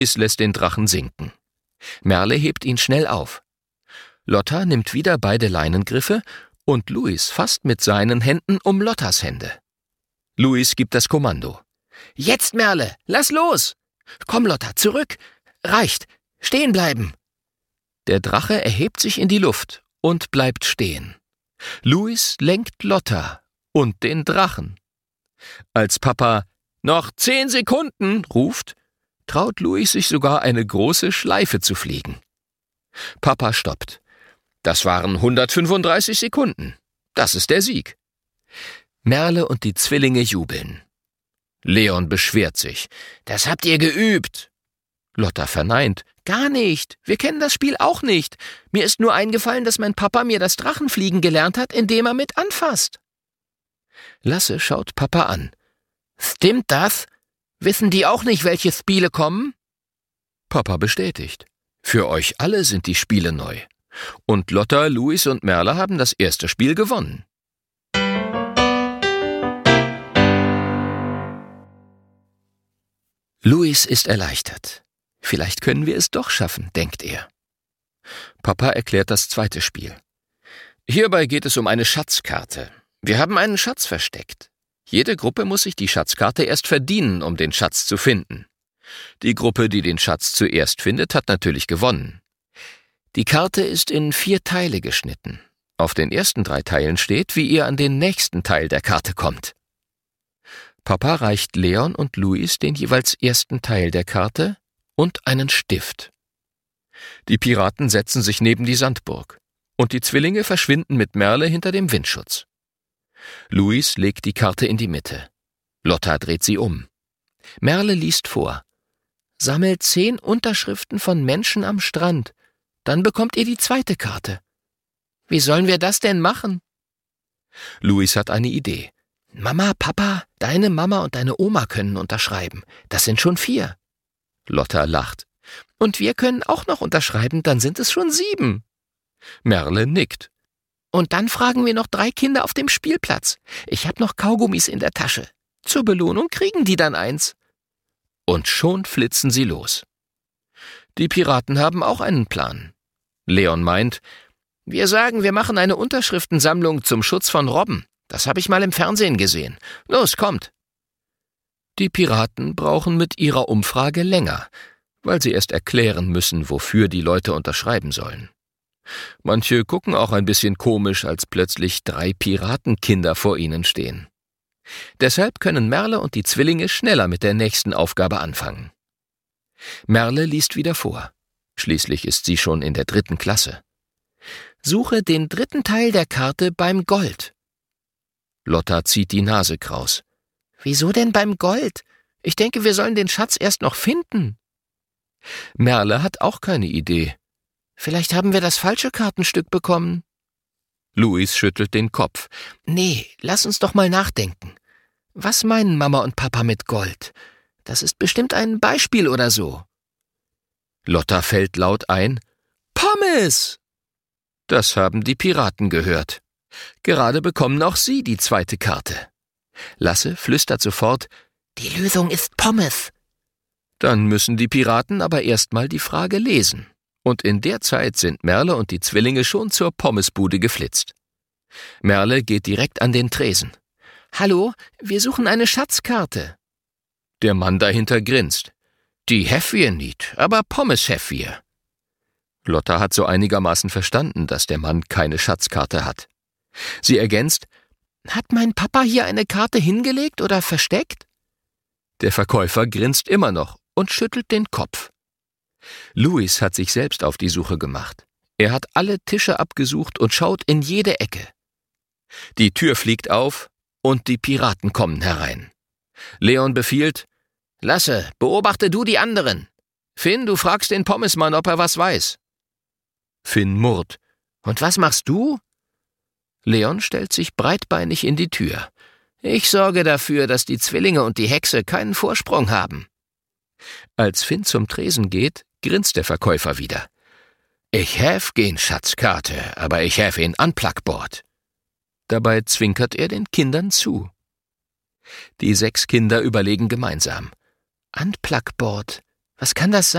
Louis lässt den Drachen sinken. Merle hebt ihn schnell auf. Lotta nimmt wieder beide Leinengriffe und Louis fasst mit seinen Händen um Lottas Hände. Louis gibt das Kommando. »Jetzt, Merle, lass los! Komm, Lotta, zurück! Reicht! Stehen bleiben!« Der Drache erhebt sich in die Luft und bleibt stehen. Louis lenkt Lotta und den Drachen. Als Papa »Noch 10 Sekunden« ruft, traut Louis sich sogar eine große Schleife zu fliegen. Papa stoppt. Das waren 135 Sekunden. Das ist der Sieg. Merle und die Zwillinge jubeln. Leon beschwert sich. »Das habt ihr geübt!« Lotta verneint. »Gar nicht. Wir kennen das Spiel auch nicht. Mir ist nur eingefallen, dass mein Papa mir das Drachenfliegen gelernt hat, indem er mit anfasst.« Lasse schaut Papa an. »Stimmt das? Wissen die auch nicht, welche Spiele kommen?« Papa bestätigt. Für euch alle sind die Spiele neu. Und Lotta, Louis und Merle haben das erste Spiel gewonnen. Louis ist erleichtert. Vielleicht können wir es doch schaffen, denkt er. Papa erklärt das zweite Spiel. Hierbei geht es um eine Schatzkarte. Wir haben einen Schatz versteckt. Jede Gruppe muss sich die Schatzkarte erst verdienen, um den Schatz zu finden. Die Gruppe, die den Schatz zuerst findet, hat natürlich gewonnen. Die Karte ist in 4 Teile geschnitten. Auf den ersten 3 Teilen steht, wie ihr an den nächsten Teil der Karte kommt. Papa reicht Leon und Louis den jeweils ersten Teil der Karte und einen Stift. Die Piraten setzen sich neben die Sandburg und die Zwillinge verschwinden mit Merle hinter dem Windschutz. Louis legt die Karte in die Mitte. Lotta dreht sie um. Merle liest vor. Sammelt 10 Unterschriften von Menschen am Strand. Dann bekommt ihr die zweite Karte. Wie sollen wir das denn machen? Louis hat eine Idee. Mama, Papa, deine Mama und deine Oma können unterschreiben. Das sind schon 4. Lotta lacht. Und wir können auch noch unterschreiben, dann sind es schon 7. Merle nickt. Und dann fragen wir noch 3 Kinder auf dem Spielplatz. Ich habe noch Kaugummis in der Tasche. Zur Belohnung kriegen die dann eins. Und schon flitzen sie los. Die Piraten haben auch einen Plan. Leon meint, wir sagen, wir machen eine Unterschriftensammlung zum Schutz von Robben. Das habe ich mal im Fernsehen gesehen. Los, kommt! Die Piraten brauchen mit ihrer Umfrage länger, weil sie erst erklären müssen, wofür die Leute unterschreiben sollen. Manche gucken auch ein bisschen komisch, als plötzlich 3 Piratenkinder vor ihnen stehen. Deshalb können Merle und die Zwillinge schneller mit der nächsten Aufgabe anfangen. Merle liest wieder vor. Schließlich ist sie schon in der 3. Klasse. Suche den 3. Teil der Karte beim Gold. Lotta zieht die Nase kraus. Wieso denn beim Gold? Ich denke, wir sollen den Schatz erst noch finden. Merle hat auch keine Idee. Vielleicht haben wir das falsche Kartenstück bekommen. Louis schüttelt den Kopf. Nee, lass uns doch mal nachdenken. Was meinen Mama und Papa mit Gold? Das ist bestimmt ein Beispiel oder so. Lotta fällt laut ein. Pommes! Das haben die Piraten gehört. Gerade bekommen auch sie die zweite Karte. Lasse flüstert sofort, die Lösung ist Pommes. Dann müssen die Piraten aber erstmal die Frage lesen. Und in der Zeit sind Merle und die Zwillinge schon zur Pommesbude geflitzt. Merle geht direkt an den Tresen. Hallo, wir suchen eine Schatzkarte. Der Mann dahinter grinst. Die hef wir nicht, aber Pommes hef wir. Lotta hat so einigermaßen verstanden, dass der Mann keine Schatzkarte hat. Sie ergänzt, hat mein Papa hier eine Karte hingelegt oder versteckt? Der Verkäufer grinst immer noch und schüttelt den Kopf. Louis hat sich selbst auf die Suche gemacht. Er hat alle Tische abgesucht und schaut in jede Ecke. Die Tür fliegt auf und die Piraten kommen herein. Leon befiehlt, Lasse, beobachte du die anderen. Finn, du fragst den Pommesmann, ob er was weiß. Finn murrt. Und was machst du? Leon stellt sich breitbeinig in die Tür. Ich sorge dafür, dass die Zwillinge und die Hexe keinen Vorsprung haben. Als Finn zum Tresen geht, grinst der Verkäufer wieder. Ich häf geen Schatzkarte, aber ich häf een Unplugboard. Dabei zwinkert er den Kindern zu. Die 6 Kinder überlegen gemeinsam. Unplugboard, Was kann das sein?